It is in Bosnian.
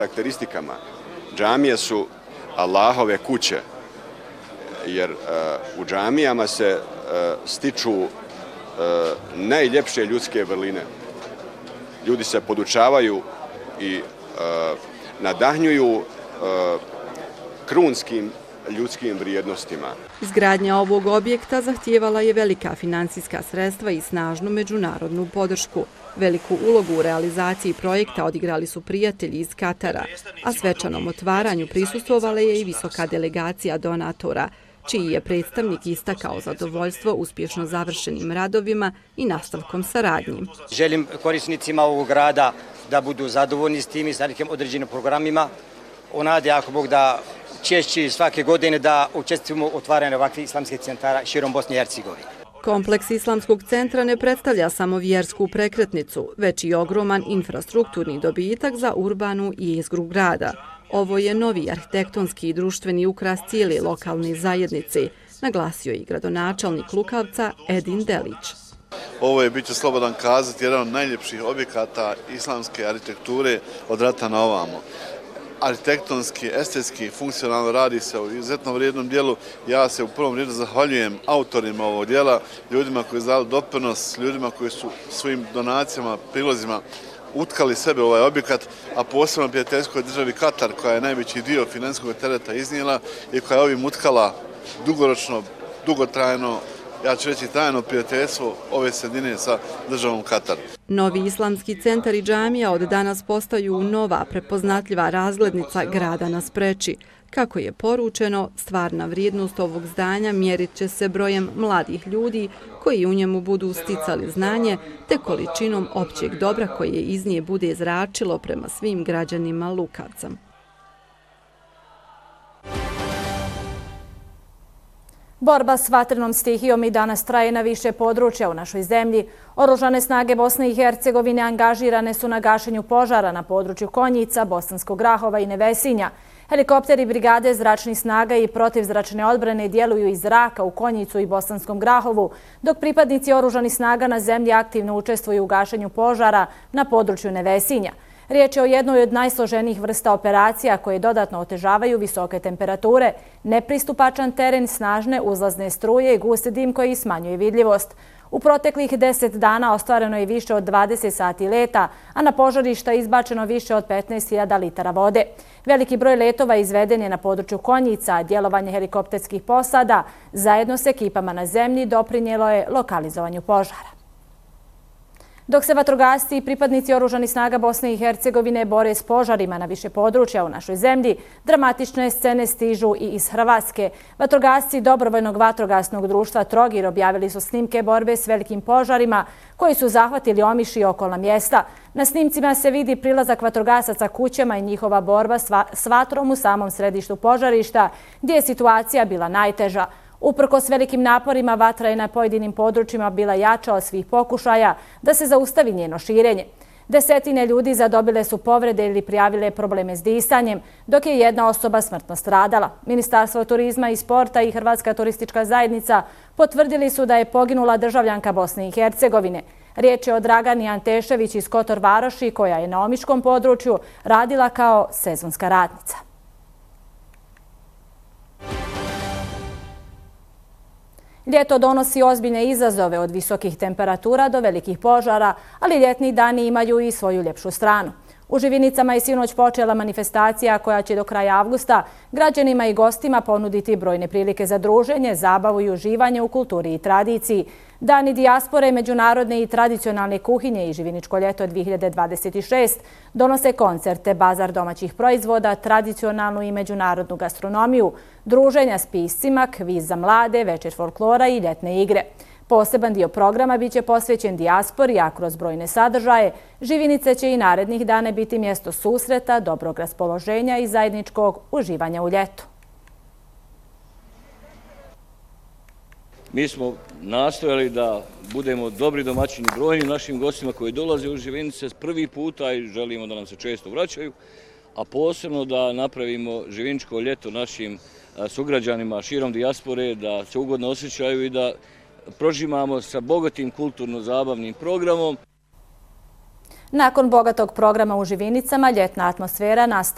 Karakteristikama džamije su Allahove kuće, jer u džamijama se stiču najljepše ljudske vrline. Ljudi se podučavaju i nadahnjuju krunskim ljudskim vrijednostima. Izgradnja ovog objekta zahtijevala je velika financijska sredstva i snažnu međunarodnu podršku. Veliku ulogu u realizaciji projekta odigrali su prijatelji iz Katara, a svečanom otvaranju prisustvovala je i visoka delegacija donatora, čiji je predstavnik istakao zadovoljstvo uspješno završenim radovima i nastavkom saradnji. Želim korisnicima ovog grada da budu zadovoljni s tim i sa nekim određenim programima. U nadi, ako Bog da, češće svake godine da učestvujemo u otvaranju ovakvih islamskih centara širom Bosne i Hercegovine. Kompleks islamskog centra ne predstavlja samo vjersku prekretnicu, već i ogroman infrastrukturni dobitak za urbanu jezgru grada. Ovo je novi arhitektonski i društveni ukras cijele lokalne zajednice, naglasio i gradonačelnik Lukavca Edin Delić. Ovo je, bit ću slobodan kazati, jedan od najljepših objekata islamske arhitekture od rata na ovamo. Arhitektonski, estetski, funkcionalno radi se u izuzetno vrijednom dijelu. Ja se u prvom redu zahvaljujem autorima ovog dijela, ljudima koji su dali doprinos, ljudima koji su svojim donacijama, prilozima utkali sebe u ovaj objekat, a posebno prijateljskoj državi Katar, koja je najveći dio financijskog tereta iznijela i koja je ovim utkala dugoročno, dugotrajno, ja ću reći trajno prijateljstvo ove sredine sa državom Katar. Novi islamski centar i džamija od danas postaju nova prepoznatljiva razglednica grada na Spreči. Kako je poručeno, stvarna vrijednost ovog zdanja mjerit će se brojem mladih ljudi koji u njemu budu sticali znanje te količinom općeg dobra koje iz nje bude zračilo prema svim građanima Lukavca. Borba s vatrenom stihijom i danas traje na više područja u našoj zemlji. Oružane snage Bosne i Hercegovine angažirane su na gašenju požara na području Konjica, Bosanskog Grahova i Nevesinja. Helikopteri brigade zračnih snaga i protivzračne odbrane djeluju iz zraka u Konjicu i Bosanskom Grahovu, dok pripadnici oružanih snaga na zemlji aktivno učestvuju u gašenju požara na području Nevesinja. Riječ je o jednoj od najsloženijih vrsta operacija koje dodatno otežavaju visoke temperature, nepristupačan teren, snažne uzlazne struje i gusti dim koji smanjuje vidljivost. U proteklih 10 dana ostvareno je više od 20 sati leta, a na požarišta izbačeno više od 15.000 litara vode. Veliki broj letova izveden je na području Konjica, a djelovanje helikopterskih posada zajedno s ekipama na zemlji doprinijelo je lokalizovanju požara. Dok se vatrogasci i pripadnici oružanih snaga Bosne i Hercegovine bore s požarima na više područja u našoj zemlji, dramatične scene stižu i iz Hrvatske. Vatrogasci Dobrovoljnog vatrogasnog društva Trogir objavili su snimke borbe s velikim požarima koji su zahvatili Omiš i okolna mjesta. Na snimcima se vidi prilazak vatrogasaca kućama i njihova borba s vatrom u samom središtu požarišta, gdje je situacija bila najteža. Uprkos velikim naporima, vatra je na pojedinim područjima bila jača od svih pokušaja da se zaustavi njeno širenje. Desetine ljudi zadobile su povrede ili prijavile probleme s disanjem, dok je jedna osoba smrtno stradala. Ministarstvo turizma i sporta i Hrvatska turistička zajednica potvrdili su da je poginula državljanka Bosne i Hercegovine. Riječ je o Dragani Antešević iz Kotor Varoši, koja je na omiškom području radila kao sezonska radnica. Ljeto donosi ozbiljne izazove od visokih temperatura do velikih požara, ali ljetni dani imaju i svoju ljepšu stranu. U Živinicama je sinoć počela manifestacija koja će do kraja avgusta građanima i gostima ponuditi brojne prilike za druženje, zabavu i uživanje u kulturi i tradiciji. Dani dijaspore, međunarodne i tradicionalne kuhinje i Živiničko ljeto 2026 donose koncerte, bazar domaćih proizvoda, tradicionalnu i međunarodnu gastronomiju, druženja s piscima, kviz za mlade, večer folklora i ljetne igre. Poseban dio programa biće posvećen dijaspori, a kroz brojne sadržaje Živinice će i narednih dana biti mjesto susreta, dobrog raspoloženja i zajedničkog uživanja u ljetu. Mi smo nastojali da budemo dobri domaćini brojnim našim gostima koji dolaze u Živinice prvi puta i želimo da nam se često vraćaju, a posebno da napravimo Živiničko ljeto našim sugrađanima širom dijaspore, da se ugodno osjećaju i da prožimamo sa bogatim kulturno-zabavnim programom. Nakon bogatog programa u Živinicama, ljetna atmosfera nastavlja